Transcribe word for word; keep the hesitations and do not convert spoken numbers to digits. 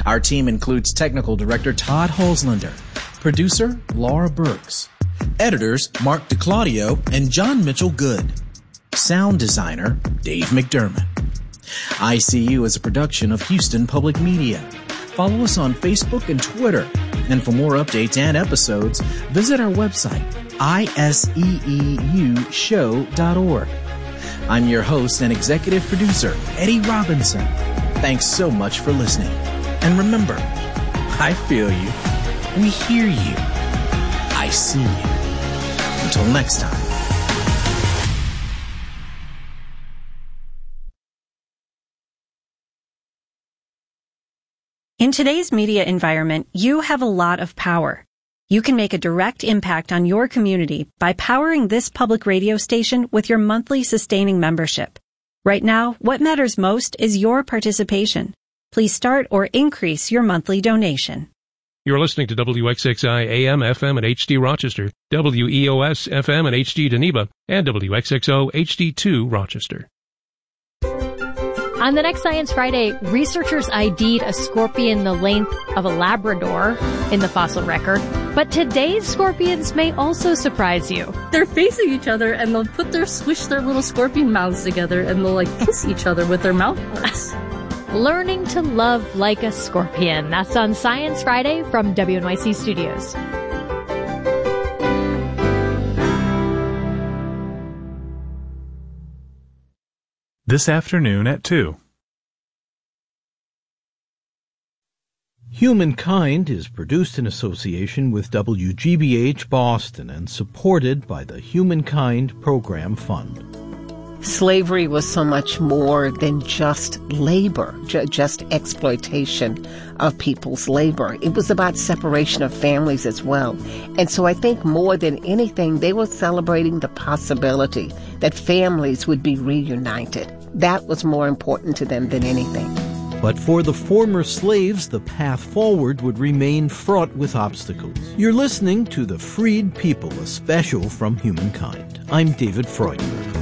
Our team includes technical director Todd Holzlander, producer Laura Burks, editors Mark DeClaudio and John Mitchell Good, sound designer Dave McDermott. I C U is a production of Houston Public Media. Follow us on Facebook and Twitter. And for more updates and episodes, visit our website, I S E E U show dot org. I'm your host and executive producer, Eddie Robinson. Thanks so much for listening. And remember, I feel you, we hear you, I see you. Until next time. In today's media environment, you have a lot of power. You can make a direct impact on your community by powering this public radio station with your monthly sustaining membership. Right now, what matters most is your participation. Please start or increase your monthly donation. You're listening to W X X I A M, F M, and H D Rochester, W E O S, F M, and H D Geneva, and W X X O, H D two Rochester. On the next Science Friday, researchers ID'd a scorpion the length of a Labrador in the fossil record. But today's scorpions may also surprise you. They're facing each other and they'll put their, squish their little scorpion mouths together and they'll like kiss each other with their mouth parts. Learning to love like a scorpion. That's on Science Friday from W N Y C Studios. This afternoon at two. Humankind is produced in association with W G B H Boston and supported by the Humankind Program Fund. Slavery was so much more than just labor, ju- just exploitation of people's labor. It was about separation of families as well. And so I think more than anything, they were celebrating the possibility that families would be reunited. That was more important to them than anything. But for the former slaves, the path forward would remain fraught with obstacles. You're listening to The Freed People, a special from Humankind. I'm David Freudenberg.